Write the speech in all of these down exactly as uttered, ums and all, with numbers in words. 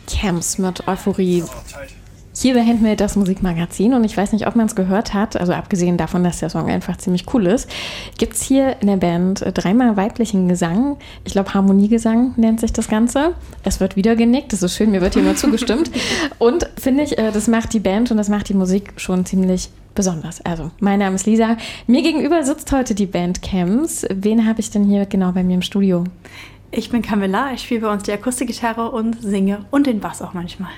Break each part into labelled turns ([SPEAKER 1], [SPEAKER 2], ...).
[SPEAKER 1] Bandcamps mit Euphorie. Hier bei Handmade, das Musikmagazin, und ich weiß nicht, ob man es gehört hat, also abgesehen davon, dass der Song einfach ziemlich cool ist, gibt es hier in der Band dreimal weiblichen Gesang. Ich glaube, Harmoniegesang nennt sich das Ganze. Es wird wieder genickt, das ist schön, mir wird hier immer zugestimmt. Und finde ich, das macht die Band und das macht die Musik schon ziemlich besonders. Also, mein Name ist Lisa. Mir gegenüber sitzt heute die Bandcamps. Wen habe ich denn hier genau bei mir im Studio?
[SPEAKER 2] Ich bin Camilla, ich spiele bei uns die Akustikgitarre und singe und den Bass auch manchmal.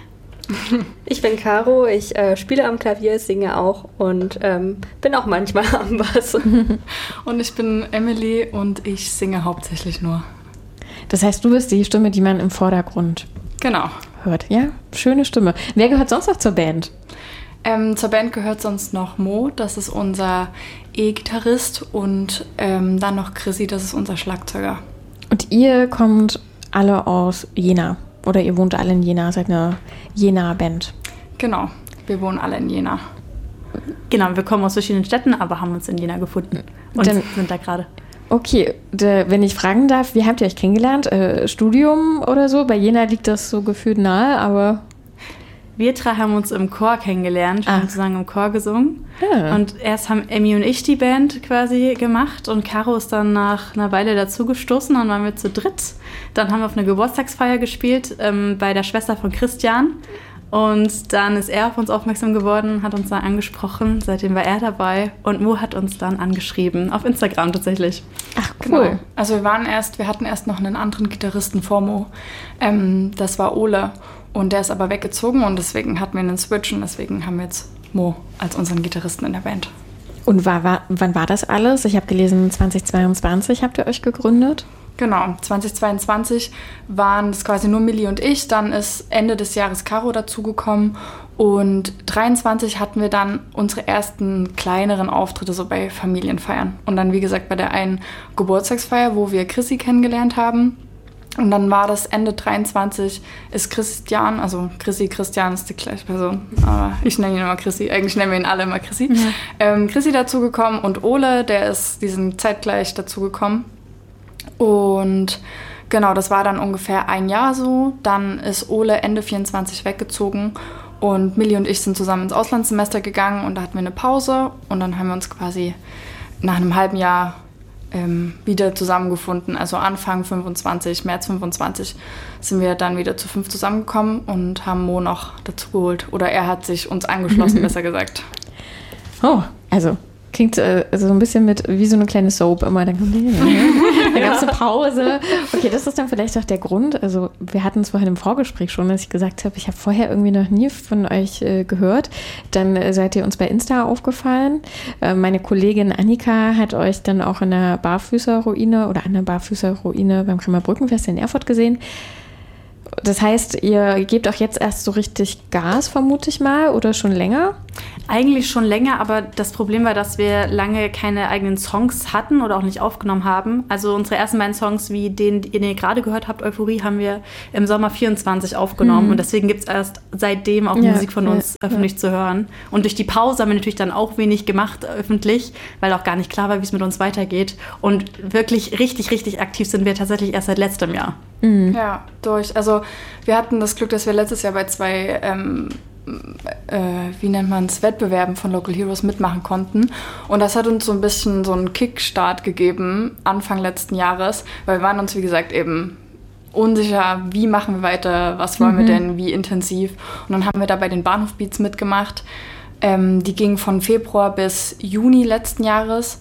[SPEAKER 3] Ich bin Caro, ich äh, spiele am Klavier, singe auch und ähm, bin auch manchmal am Bass.
[SPEAKER 4] Und ich bin Emily und ich singe hauptsächlich nur.
[SPEAKER 1] Das heißt, du bist die Stimme, die man im Vordergrund
[SPEAKER 4] Genau.
[SPEAKER 1] hört. Ja, schöne Stimme. Wer gehört sonst noch zur Band?
[SPEAKER 4] Ähm, zur Band gehört sonst noch Mo, das ist unser E-Gitarrist, und ähm, dann noch Chrissy, das ist unser Schlagzeuger.
[SPEAKER 1] Und ihr kommt alle aus Jena? Oder ihr wohnt alle in Jena, seid eine Jena-Band?
[SPEAKER 4] Genau, wir wohnen alle in Jena.
[SPEAKER 2] Genau, wir kommen aus verschiedenen Städten, aber haben uns in Jena gefunden und
[SPEAKER 1] Dann,
[SPEAKER 2] sind da gerade.
[SPEAKER 1] Okay, de, wenn ich fragen darf, wie habt ihr euch kennengelernt? Äh, Studium oder so? Bei Jena liegt das so gefühlt nahe, aber...
[SPEAKER 2] Wir drei haben uns im Chor kennengelernt, wir
[SPEAKER 1] Ah.
[SPEAKER 2] haben zusammen im Chor gesungen.
[SPEAKER 1] Ja.
[SPEAKER 2] Und erst haben Emmy und ich die Band quasi gemacht und Caro ist dann nach einer Weile dazugestoßen, dann waren wir zu dritt. Dann haben wir auf eine Geburtstagsfeier gespielt ähm, bei der Schwester von Christian. Und dann ist er auf uns aufmerksam geworden, hat uns dann angesprochen, seitdem war er dabei und Mo hat uns dann angeschrieben, auf Instagram tatsächlich.
[SPEAKER 1] Ach, cool.
[SPEAKER 4] Genau. Also wir waren erst, wir hatten erst noch einen anderen Gitarristen vor Mo, ähm, das war Ole. Und der ist aber weggezogen und deswegen hatten wir einen Switch und deswegen haben wir jetzt Mo als unseren Gitarristen in der Band.
[SPEAKER 1] Und war, war, wann war das alles? Ich habe gelesen, zweitausendzweiundzwanzig habt ihr euch gegründet.
[SPEAKER 4] Genau, zweitausendzweiundzwanzig waren es quasi nur Milli und ich, dann ist Ende des Jahres Caro dazugekommen und dreiundzwanzig hatten wir dann unsere ersten kleineren Auftritte so bei Familienfeiern. Und dann, wie gesagt, bei der einen Geburtstagsfeier, wo wir Chrissy kennengelernt haben. Und dann war das Ende dreiundzwanzig, ist Christian, also Chrissy, Christian ist die gleiche Person, aber ich nenne ihn immer Chrissy, eigentlich nennen wir ihn alle immer Chrissy. Ja. Ähm, Chrissy dazugekommen und Ole, der ist diesen zeitgleich dazugekommen. Und genau, das war dann ungefähr ein Jahr so. Dann ist Ole Ende vierundzwanzig weggezogen und Milli und ich sind zusammen ins Auslandssemester gegangen und da hatten wir eine Pause und dann haben wir uns quasi nach einem halben Jahr ähm, wieder zusammengefunden. Also Anfang fünfundzwanzig, März fünfundzwanzig sind wir dann wieder zu fünf zusammengekommen und haben Mo noch dazu geholt. Oder er hat sich uns angeschlossen, besser gesagt.
[SPEAKER 1] Oh, also klingt äh, so ein bisschen mit wie so eine kleine Soap immer. Dann, dann gab es eine Pause. Okay, das ist dann vielleicht auch der Grund. Also wir hatten es vorhin im Vorgespräch schon, dass ich gesagt habe, ich habe vorher irgendwie noch nie von euch äh, gehört. Dann äh, seid ihr uns bei Insta aufgefallen. Äh, meine Kollegin Annika hat euch dann auch in der Barfüßerruine oder an der Barfüßerruine beim Bremer Brückenfest in Erfurt gesehen. Das heißt, ihr gebt auch jetzt erst so richtig Gas, vermute ich mal, oder schon länger?
[SPEAKER 2] Eigentlich schon länger, aber das Problem war, dass wir lange keine eigenen Songs hatten oder auch nicht aufgenommen haben. Also unsere ersten beiden Songs, wie den, den ihr gerade gehört habt, Euphorie, haben wir im Sommer vierundzwanzig aufgenommen. Mhm. Und deswegen gibt es erst seitdem auch ja, Musik von ja, uns öffentlich ja. zu hören. Und durch die Pause haben wir natürlich dann auch wenig gemacht öffentlich, weil auch gar nicht klar war, wie es mit uns weitergeht. Und wirklich richtig, richtig aktiv sind wir tatsächlich erst seit letztem Jahr.
[SPEAKER 4] Mhm. Ja, durch. Also wir hatten das Glück, dass wir letztes Jahr bei zwei, ähm, äh, wie nennt man es, Wettbewerben von Local Heroes mitmachen konnten. Und das hat uns so ein bisschen so einen Kickstart gegeben, Anfang letzten Jahres, weil wir waren uns, wie gesagt, eben unsicher, wie machen wir weiter, was wollen mhm. wir denn, wie intensiv. Und dann haben wir da bei den Bahnhof-Beats mitgemacht. Ähm, die gingen von Februar bis Juni letzten Jahres.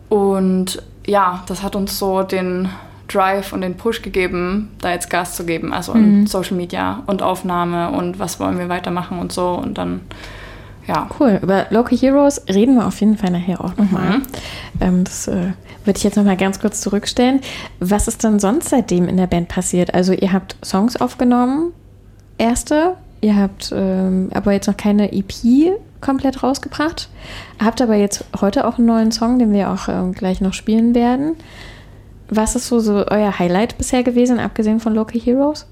[SPEAKER 4] Und ja, das hat uns so den Drive und den Push gegeben, da jetzt Gas zu geben, also in mhm. Social Media und Aufnahme und was wollen wir weitermachen und so und dann, ja.
[SPEAKER 1] Cool, über Local Heroes reden wir auf jeden Fall nachher auch nochmal. Mhm. Ähm, das äh, würde ich jetzt nochmal ganz kurz zurückstellen. Was ist dann sonst seitdem in der Band passiert? Also ihr habt Songs aufgenommen, erste, ihr habt ähm, aber jetzt noch keine E P komplett rausgebracht, habt aber jetzt heute auch einen neuen Song, den wir auch äh, gleich noch spielen werden. Was ist so, so euer Highlight bisher gewesen, abgesehen von Local Heroes?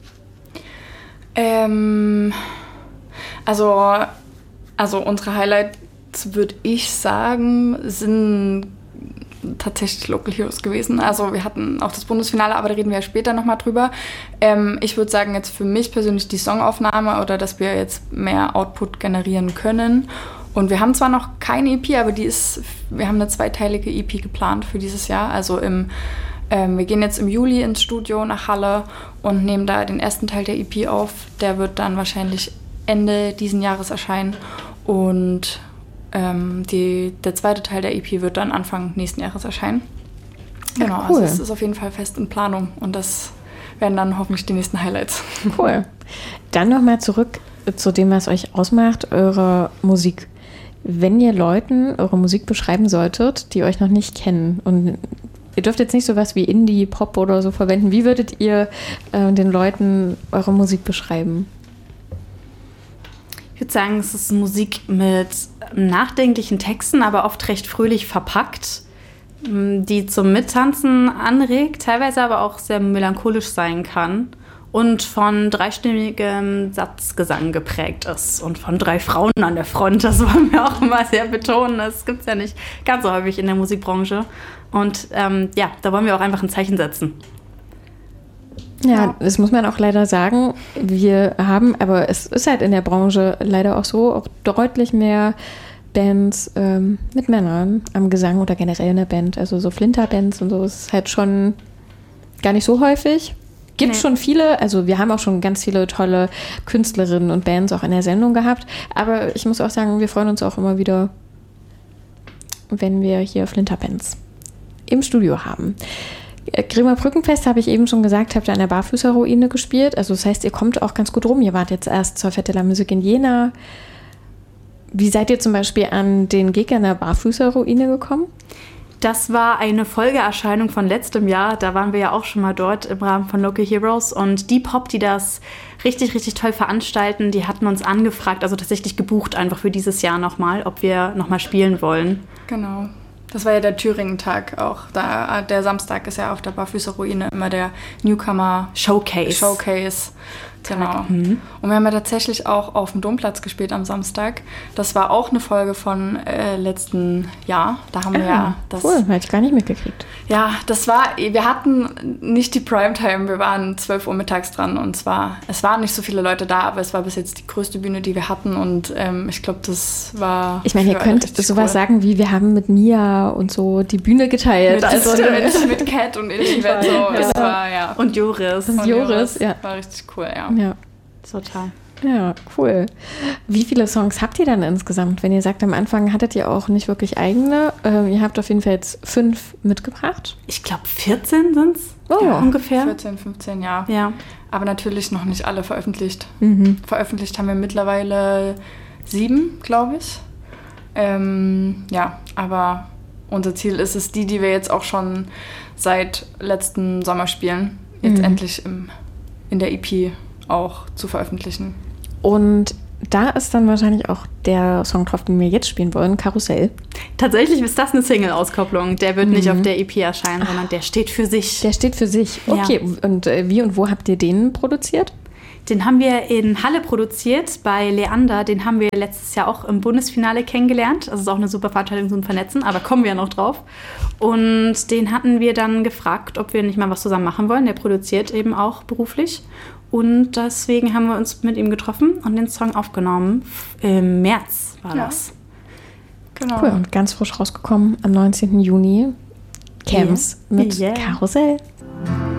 [SPEAKER 4] Ähm, also, also unsere Highlights, würde ich sagen, sind tatsächlich Local Heroes gewesen. Also wir hatten auch das Bundesfinale, aber da reden wir ja später nochmal drüber. Ähm, ich würde sagen, jetzt für mich persönlich die Songaufnahme oder dass wir jetzt mehr Output generieren können. Und wir haben zwar noch keine E P, aber die ist, wir haben eine zweiteilige E P geplant für dieses Jahr. Also im, ähm, wir gehen jetzt im Juli ins Studio nach Halle und nehmen da den ersten Teil der E P auf. Der wird dann wahrscheinlich Ende diesen Jahres erscheinen. Und ähm, die, der zweite Teil der E P wird dann Anfang nächsten Jahres erscheinen. Genau,
[SPEAKER 1] Ach, cool.
[SPEAKER 4] also es ist auf jeden Fall fest in Planung. Und das werden dann hoffentlich die nächsten Highlights.
[SPEAKER 1] Cool. Dann nochmal zurück zu dem, was euch ausmacht, eure Musik. Wenn ihr Leuten eure Musik beschreiben solltet, die euch noch nicht kennen, und ihr dürft jetzt nicht sowas wie Indie, Pop oder so verwenden, wie würdet ihr äh, den Leuten eure Musik beschreiben?
[SPEAKER 2] Ich würde sagen, es ist Musik mit nachdenklichen Texten, aber oft recht fröhlich verpackt, die zum Mittanzen anregt, teilweise aber auch sehr melancholisch sein kann und von dreistimmigem Satzgesang geprägt ist und von drei Frauen an der Front. Das wollen wir auch immer sehr betonen. Das gibt es ja nicht ganz so häufig in der Musikbranche. Und ähm, ja, da wollen wir auch einfach ein Zeichen setzen.
[SPEAKER 1] Ja, das muss man auch leider sagen. Wir haben, aber es ist halt in der Branche leider auch so, auch deutlich mehr Bands ähm, mit Männern am Gesang oder generell in der Band. Also so Flinterbands und so ist halt schon gar nicht so häufig. Gibt nee. schon viele, also wir haben auch schon ganz viele tolle Künstlerinnen und Bands auch in der Sendung gehabt. Aber ich muss auch sagen, wir freuen uns auch immer wieder, wenn wir hier Flinterbands im Studio haben. Grimmer Brückenfest, habe ich eben schon gesagt, habt ihr an der Barfüßerruine gespielt. Also das heißt, ihr kommt auch ganz gut rum. Ihr wart jetzt erst zur Fête de la Musique in Jena. Wie seid ihr zum Beispiel an den Gig an der Barfüßerruine gekommen?
[SPEAKER 2] Das war eine Folgeerscheinung von letztem Jahr. Da waren wir ja auch schon mal dort im Rahmen von Local Heroes. Und die Pop, die das richtig, richtig toll veranstalten, die hatten uns angefragt, also tatsächlich gebucht einfach für dieses Jahr nochmal, ob wir nochmal spielen wollen.
[SPEAKER 4] Genau. Das war ja der Thüringen-Tag auch. Da, der Samstag ist ja auf der Barfüßerruine immer der Newcomer
[SPEAKER 2] Showcase.
[SPEAKER 4] Showcase. Genau. Mhm. Und wir haben ja tatsächlich auch auf dem Domplatz gespielt am Samstag. Das war auch eine Folge von äh, letzten Jahr. Da haben wir
[SPEAKER 1] ah,
[SPEAKER 4] ja das.
[SPEAKER 1] Cool, hätte ich gar nicht mitgekriegt.
[SPEAKER 4] Ja, das war, wir hatten nicht die Primetime, wir waren zwölf Uhr mittags dran und zwar, es waren nicht so viele Leute da, aber es war bis jetzt die größte Bühne, die wir hatten und ähm, ich glaube, das war.
[SPEAKER 1] Ich meine, ihr könnt sowas cool. sagen wie, wir haben mit Mia und so die Bühne geteilt.
[SPEAKER 4] Mit, also, mit, mit Cat und Elisabeth so. Ja.
[SPEAKER 2] Das war, ja. Und Joris.
[SPEAKER 1] Und Joris, Joris, ja.
[SPEAKER 4] War richtig cool, ja.
[SPEAKER 1] Ja,
[SPEAKER 2] total.
[SPEAKER 1] Ja, cool. Wie viele Songs habt ihr dann insgesamt? Wenn ihr sagt, am Anfang hattet ihr auch nicht wirklich eigene. Ähm, ihr habt auf jeden Fall jetzt fünf mitgebracht.
[SPEAKER 2] Ich glaube, vierzehn sind es
[SPEAKER 1] oh.
[SPEAKER 2] ja, ungefähr.
[SPEAKER 4] vierzehn, fünfzehn, ja.
[SPEAKER 2] ja.
[SPEAKER 4] Aber natürlich noch nicht alle veröffentlicht.
[SPEAKER 1] Mhm.
[SPEAKER 4] Veröffentlicht haben wir mittlerweile sieben, glaube ich. Ähm, ja, aber unser Ziel ist es, die, die wir jetzt auch schon seit letzten Sommer spielen, jetzt
[SPEAKER 1] mhm.
[SPEAKER 4] endlich im, in der E P auch zu veröffentlichen.
[SPEAKER 1] Und da ist dann wahrscheinlich auch der Song drauf, den wir jetzt spielen wollen, Karussell.
[SPEAKER 2] Tatsächlich ist das eine Single-Auskopplung. Der wird mhm. nicht auf der E P erscheinen, Ach. sondern der steht für sich.
[SPEAKER 1] Der steht für sich. Okay, ja. Und äh, wie und wo habt ihr den produziert?
[SPEAKER 2] Den haben wir in Halle produziert bei Leander. Den haben wir letztes Jahr auch im Bundesfinale kennengelernt. Also ist auch eine super Veranstaltung zum Vernetzen, aber kommen wir ja noch drauf. Und den hatten wir dann gefragt, ob wir nicht mal was zusammen machen wollen. Der produziert eben auch beruflich. Und deswegen haben wir uns mit ihm getroffen und den Song aufgenommen. Im März war
[SPEAKER 4] ja.
[SPEAKER 2] das.
[SPEAKER 1] Genau. Cool, und ganz frisch rausgekommen am neunzehnten Juni. Camps yeah. mit yeah. Karussell.